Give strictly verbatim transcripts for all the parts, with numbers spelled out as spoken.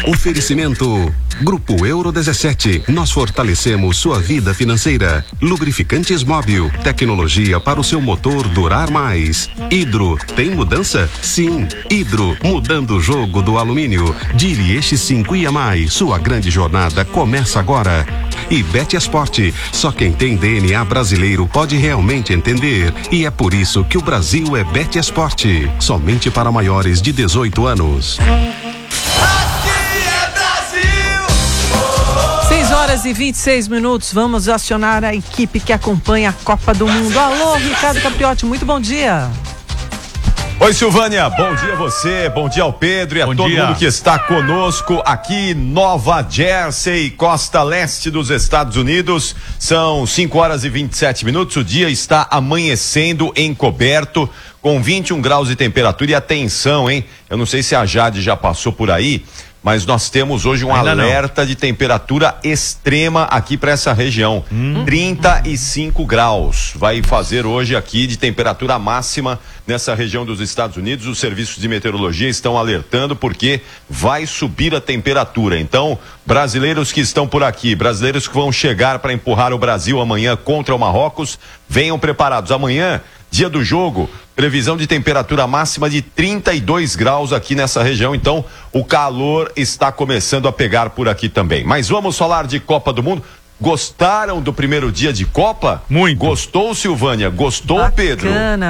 Oferecimento Grupo Euro dezessete. Nós fortalecemos sua vida financeira. Lubrificantes Móbil. Tecnologia para o seu motor durar mais. Hidro. Tem mudança? Sim. Hidro. Mudando o jogo do alumínio. Gire Eixo cinco e a mais. Sua grande jornada começa agora. E Betesport. Só quem tem D N A brasileiro pode realmente entender. E é por isso que o Brasil é Betesport. Somente para maiores de dezoito anos. seis horas e vinte e seis minutos, vamos acionar a equipe que acompanha a Copa do Mundo. Alô, Ricardo Capriotti, muito bom dia. Oi, Silvânia, bom dia a você, bom dia ao Pedro e a bom todo dia. Mundo que está conosco aqui em Nova Jersey, costa leste dos Estados Unidos. São cinco horas e vinte e sete minutos, o dia está amanhecendo encoberto, com vinte e um graus de temperatura. E atenção, hein, eu não sei se a Jade já passou por aí, mas nós temos hoje um Ainda alerta não. de temperatura extrema aqui para essa região. Hum. trinta e cinco graus. Vai fazer hoje aqui de temperatura máxima nessa região dos Estados Unidos. Os serviços de meteorologia estão alertando porque vai subir a temperatura. Então, brasileiros que estão por aqui, brasileiros que vão chegar para empurrar o Brasil amanhã contra o Marrocos, venham preparados. Amanhã, dia do jogo, previsão de temperatura máxima de trinta e dois graus aqui nessa região, então o calor está começando a pegar por aqui também. Mas vamos falar de Copa do Mundo. Gostaram do primeiro dia de Copa? Muito. Gostou, Silvânia? Gostou, Bacana. Pedro?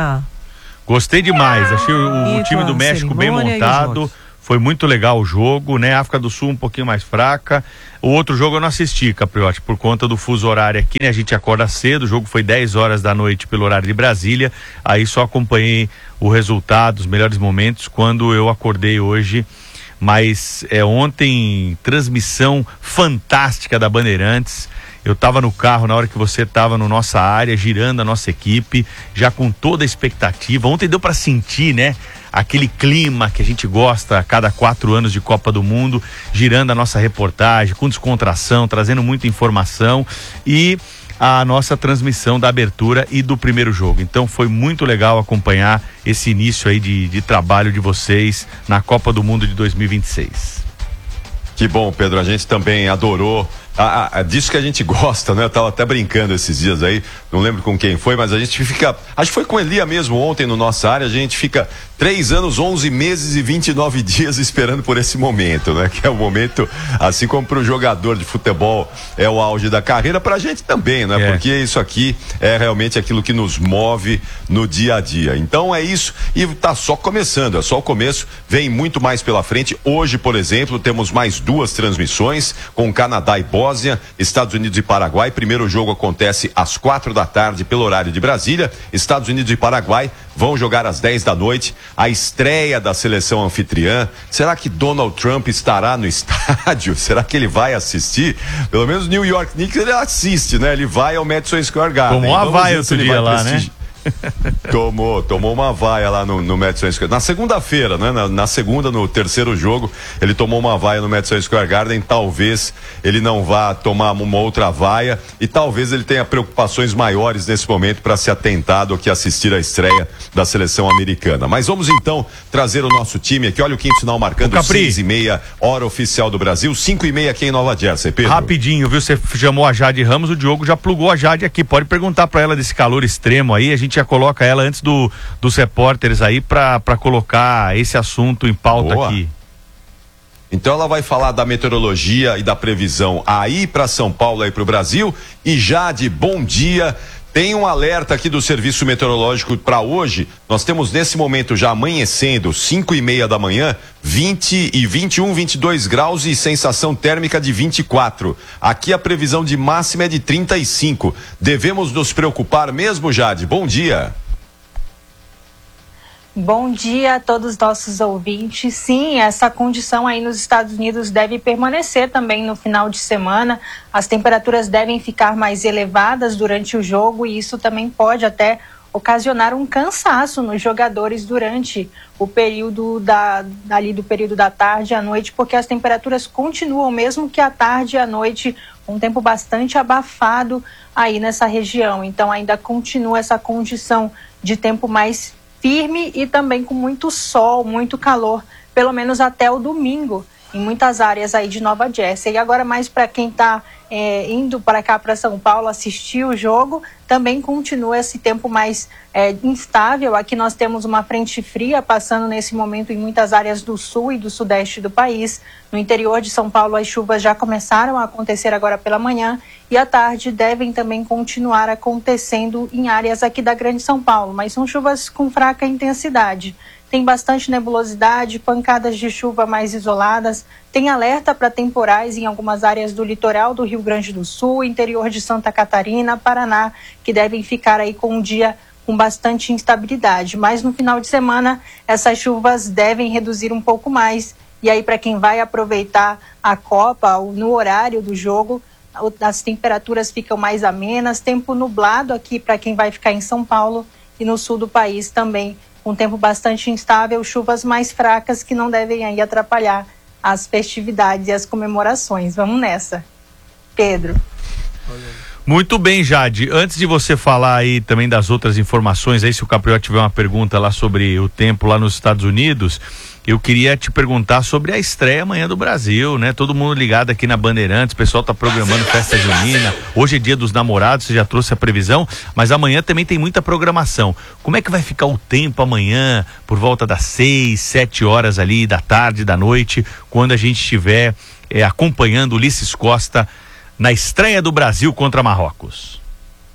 Gostei demais, achei o, o time do México bem montado. Foi muito legal o jogo, né? A África do Sul um pouquinho mais fraca. O outro jogo eu não assisti, Capriotti, por conta do fuso horário aqui, né? A gente acorda cedo, o jogo foi dez horas da noite pelo horário de Brasília. Aí só acompanhei o resultado, os melhores momentos, quando eu acordei hoje. Mas é, ontem, transmissão fantástica da Bandeirantes. Eu estava no carro na hora que você estava na nossa área, girando a nossa equipe, já com toda a expectativa. Ontem deu para sentir, né? Aquele clima que a gente gosta a cada quatro anos de Copa do Mundo, girando a nossa reportagem, com descontração, trazendo muita informação e a nossa transmissão da abertura e do primeiro jogo. Então foi muito legal acompanhar esse início aí de, de trabalho de vocês na Copa do Mundo de dois mil e vinte e seis. Que bom, Pedro, a gente também adorou. Ah, ah, disso que a gente gosta, né? Eu tava até brincando esses dias aí, não lembro com quem foi, mas a gente fica, acho que foi com Elia mesmo ontem no nossa área, a gente fica três anos, onze meses e vinte e nove dias esperando por esse momento, né? Que é o momento, assim como pro jogador de futebol é o auge da carreira, pra gente também, né? É. Porque isso aqui é realmente aquilo que nos move no dia a dia. Então é isso, e tá só começando, é só o começo, vem muito mais pela frente. Hoje, por exemplo, temos mais duas transmissões com Canadá e Bósnia, Estados Unidos e Paraguai. Primeiro jogo acontece às quatro da tarde pelo horário de Brasília. Estados Unidos e Paraguai vão jogar às dez da noite. A estreia da seleção anfitriã. Será que Donald Trump estará no estádio? Será que ele vai assistir? Pelo menos New York Knicks ele assiste, né? Ele vai ao Madison Square Garden. Tomou a vaia outro dia lá, né? Tomou, tomou uma vaia lá no, no Madison Square Garden. Na segunda-feira, né? Na, na segunda, no terceiro jogo, ele tomou uma vaia no Madison Square Garden. Talvez ele não vá tomar uma outra vaia e talvez ele tenha preocupações maiores nesse momento para se atentar do que assistir a estreia da seleção americana. Mas vamos então trazer o nosso time aqui. Olha o quinto sinal marcando seis e meia, hora oficial do Brasil, cinco e meia aqui em Nova Jersey. Pedro. Rapidinho, viu? Você chamou a Jade Ramos, o Diogo já plugou a Jade aqui. Pode perguntar para ela desse calor extremo aí. A gente já coloca ela antes do, dos repórteres aí para colocar esse assunto em pauta Boa. aqui. Então ela vai falar da meteorologia e da previsão aí para São Paulo, aí para o Brasil. E Jade, bom dia. Tem um alerta aqui do Serviço Meteorológico para hoje. Nós temos nesse momento já amanhecendo, cinco e meia da manhã, vinte e vinte e um, vinte e dois graus e sensação térmica de vinte e quatro. Aqui a previsão de máxima é de trinta e cinco. Devemos nos preocupar mesmo, Jade? Bom dia. Bom dia a todos os nossos ouvintes. Sim, essa condição aí nos Estados Unidos deve permanecer também no final de semana. As temperaturas devem ficar mais elevadas durante o jogo e isso também pode até ocasionar um cansaço nos jogadores durante o período da, ali do período da tarde à noite, porque as temperaturas continuam, mesmo que à tarde e à noite, um tempo bastante abafado aí nessa região. Então ainda continua essa condição de tempo mais firme e também com muito sol, muito calor pelo menos até o domingo, em muitas áreas aí de Nova Jersey. E agora mais para quem está é, indo para cá, para São Paulo, assistir o jogo, também continua esse tempo mais é, instável. Aqui nós temos uma frente fria passando nesse momento em muitas áreas do sul e do sudeste do país. No interior de São Paulo, as chuvas já começaram a acontecer agora pela manhã e à tarde devem também continuar acontecendo em áreas aqui da Grande São Paulo, mas são chuvas com fraca intensidade. Tem bastante nebulosidade, pancadas de chuva mais isoladas, tem alerta para temporais em algumas áreas do litoral do Rio Grande do Sul, interior de Santa Catarina, Paraná, que devem ficar aí com um dia com bastante instabilidade. Mas no final de semana, essas chuvas devem reduzir um pouco mais. E aí, para quem vai aproveitar a Copa, no horário do jogo, as temperaturas ficam mais amenas, tempo nublado aqui para quem vai ficar em São Paulo e no sul do país também. Um tempo bastante instável, chuvas mais fracas que não devem aí atrapalhar as festividades e as comemorações. Vamos nessa. Pedro. Muito bem, Jade. Antes de você falar aí também das outras informações, aí se o Capriotti tiver uma pergunta lá sobre o tempo lá nos Estados Unidos, eu queria te perguntar sobre a estreia amanhã do Brasil, né? Todo mundo ligado aqui na Bandeirantes, o pessoal tá programando festa junina, hoje é dia dos namorados, você já trouxe a previsão, mas amanhã também tem muita programação. Como é que vai ficar o tempo amanhã, por volta das seis, sete horas ali da tarde, da noite, quando a gente estiver é, acompanhando Ulisses Costa na estreia do Brasil contra Marrocos?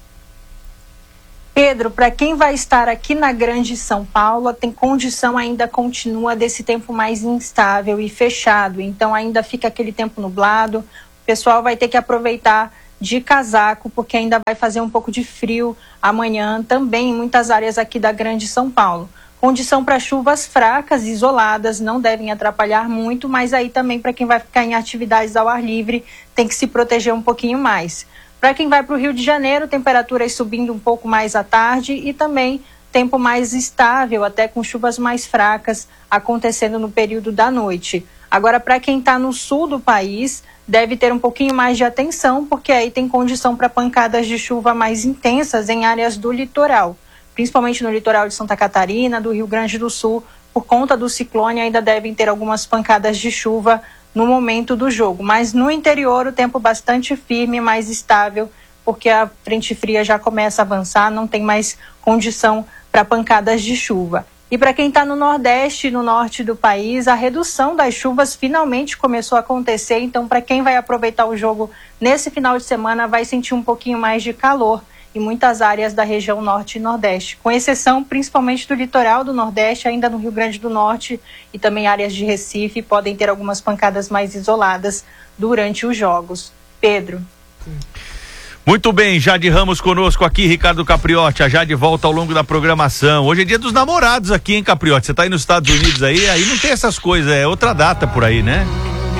Pedro, para quem vai estar aqui na Grande São Paulo, tem condição ainda continua desse tempo mais instável e fechado, então ainda fica aquele tempo nublado, o pessoal vai ter que aproveitar de casaco, porque ainda vai fazer um pouco de frio amanhã também em muitas áreas aqui da Grande São Paulo. Condição para chuvas fracas, isoladas, não devem atrapalhar muito, mas aí também para quem vai ficar em atividades ao ar livre, tem que se proteger um pouquinho mais. Para quem vai para o Rio de Janeiro, temperaturas subindo um pouco mais à tarde e também tempo mais estável, até com chuvas mais fracas acontecendo no período da noite. Agora, para quem está no sul do país, deve ter um pouquinho mais de atenção, porque aí tem condição para pancadas de chuva mais intensas em áreas do litoral, principalmente no litoral de Santa Catarina, do Rio Grande do Sul. Por conta do ciclone, ainda devem ter algumas pancadas de chuva no momento do jogo, mas no interior o tempo bastante firme, mais estável, porque a frente fria já começa a avançar, não tem mais condição para pancadas de chuva. E para quem está no Nordeste e no Norte do país, a redução das chuvas finalmente começou a acontecer, então para quem vai aproveitar o jogo nesse final de semana vai sentir um pouquinho mais de calor em muitas áreas da região Norte e Nordeste, com exceção principalmente do litoral do Nordeste, ainda no Rio Grande do Norte e também áreas de Recife, podem ter algumas pancadas mais isoladas durante os jogos. Pedro. Muito bem, Jade Ramos conosco aqui, Ricardo Capriotti, a Jade volta ao longo da programação. Hoje é dia dos namorados aqui, hein, Capriotti? Você tá aí nos Estados Unidos aí, aí não tem essas coisas, é outra data por aí, né?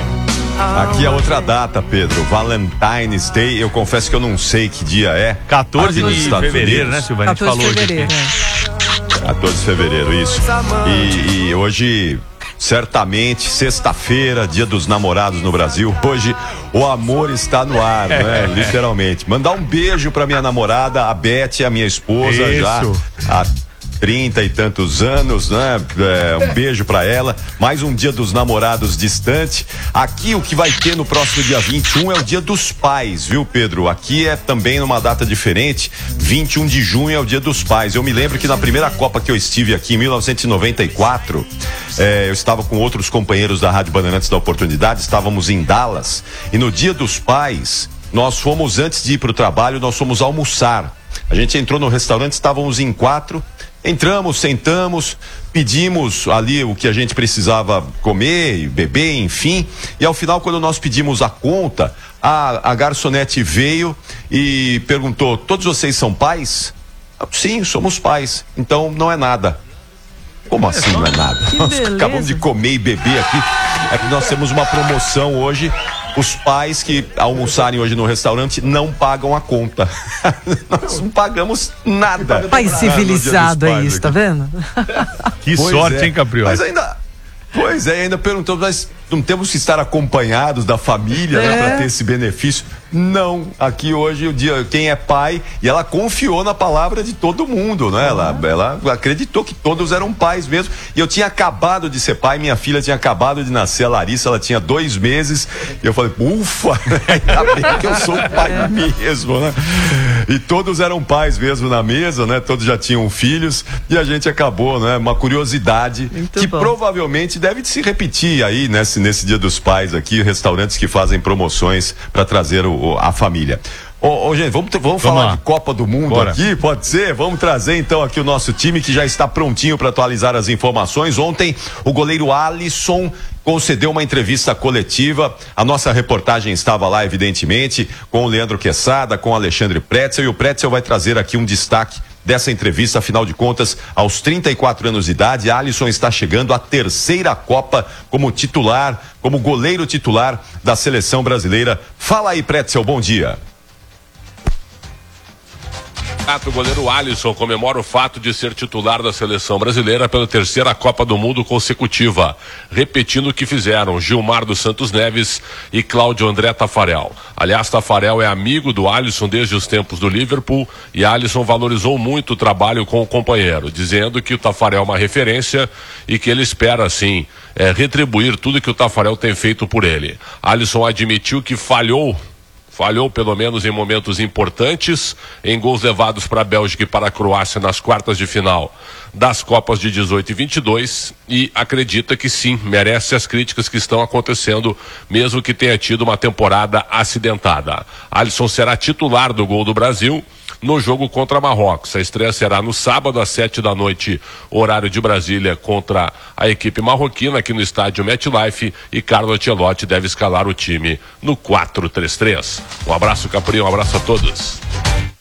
Aqui é outra data, Pedro, Valentine's Day, eu confesso que eu não sei que dia é. quatorze de fevereiro, né, Silvana? A gente falou hoje. quatorze de fevereiro, isso. E, e hoje, certamente, sexta-feira, dia dos namorados no Brasil, hoje o amor está no ar, né? Literalmente. Mandar um beijo pra minha namorada, a Beth, a minha esposa, Isso. já há trinta e tantos anos, né? É, um beijo pra ela. Mais um dia dos namorados distante. Aqui o que vai ter no próximo dia vinte e um é o dia dos pais, viu, Pedro? Aqui é também numa data diferente. vinte e um de junho é o dia dos pais. Eu me lembro que na primeira Copa que eu estive aqui em mil novecentos e noventa e quatro, é, eu estava com outros companheiros da Rádio Bandeirantes da Oportunidade, estávamos em Dallas, e no dia dos pais, nós fomos, antes de ir pro trabalho, nós fomos almoçar. A gente entrou no restaurante, estávamos em quatro. Entramos, sentamos, pedimos ali o que a gente precisava comer, beber, enfim. E ao final, quando nós pedimos a conta, a, a garçonete veio e perguntou: todos vocês são pais? Sim, somos pais. Então não é nada. Como assim não é nada? Nós acabamos de comer e beber aqui. É que nós temos uma promoção hoje. Os pais que almoçarem hoje no restaurante não pagam a conta. Nós não pagamos nada. Pai civilizado é isso, tá vendo? Que Pois sorte, é. hein, Capriotti? Mas ainda... Pois é, ainda perguntou, mas não temos que estar acompanhados da família, é. né, para ter esse benefício? Não, aqui hoje o dia, quem é pai, e ela confiou na palavra de todo mundo, né? Ela, ela acreditou que todos eram pais mesmo. E eu tinha acabado de ser pai, minha filha tinha acabado de nascer, a Larissa, ela tinha dois meses. E eu falei, ufa, ainda bem que eu sou pai mesmo, né? E todos eram pais mesmo na mesa, né? Todos já tinham filhos e a gente acabou, né? Uma curiosidade Muito que bom. provavelmente deve se repetir aí nesse, nesse Dia dos Pais aqui, restaurantes que fazem promoções para trazer o a família. Ô, ô, gente, vamos, vamos, vamos falar lá. de Copa do Mundo Bora. aqui, pode ser? Vamos trazer então aqui o nosso time que já está prontinho para atualizar as informações. Ontem o goleiro Alisson concedeu uma entrevista coletiva. A nossa reportagem estava lá, evidentemente, com o Leandro Quesada, com o Alexandre Pretzel, e o Pretzel vai trazer aqui um destaque dessa entrevista. Afinal de contas, aos trinta e quatro anos de idade, Alisson está chegando à terceira Copa como titular, como goleiro titular da seleção brasileira. Fala aí, Pretzel, bom dia. O goleiro Alisson comemora o fato de ser titular da seleção brasileira pela terceira Copa do Mundo consecutiva, repetindo o que fizeram Gilmar dos Santos Neves e Cláudio André Tafarel. Aliás, Tafarel é amigo do Alisson desde os tempos do Liverpool e Alisson valorizou muito o trabalho com o companheiro, dizendo que o Tafarel é uma referência e que ele espera, assim, é, retribuir tudo que o Tafarel tem feito por ele. Alisson admitiu que falhou Falhou pelo menos em momentos importantes, em gols levados para a Bélgica e para a Croácia nas quartas de final das Copas de dezoito e vinte e dois, e acredita que sim, merece as críticas que estão acontecendo, mesmo que tenha tido uma temporada acidentada. Alisson será titular do gol do Brasil no jogo contra Marrocos. A estreia será no sábado às sete da noite, horário de Brasília, contra a equipe marroquina aqui no estádio MetLife, e Carlo Ancelotti deve escalar o time no quatro três três. Um abraço, Capri, um abraço a todos.